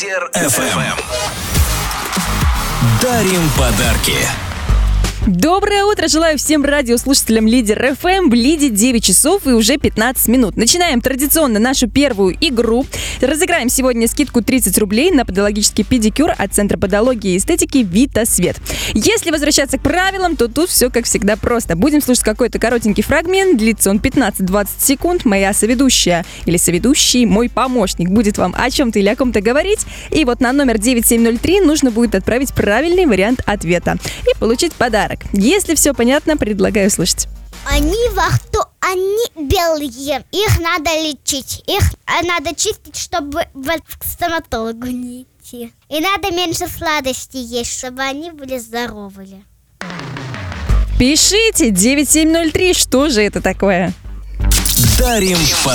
FM. Дарим подарки. Доброе утро! Желаю всем радиослушателям Лидер ФМ. В Лиде 9 часов и уже 15 минут. Начинаем традиционно нашу первую игру. Разыграем сегодня скидку 30 рублей на подологический педикюр от Центра подологии и эстетики Вита Свет. Если возвращаться к правилам, то тут все как всегда просто. Будем слушать какой-то коротенький фрагмент. Длится он 15-20 секунд. Моя соведущая или соведущий, мой помощник, будет вам о чем-то или о ком-то говорить. И вот на номер 9703 нужно будет отправить правильный вариант ответа и получить подарок. Если все понятно, предлагаю слушать. Они белые, их надо лечить, их надо чистить, чтобы к стоматологу не идти. И надо меньше сладостей есть, чтобы они были здоровые. Пишите 9703, что же это такое? Дарим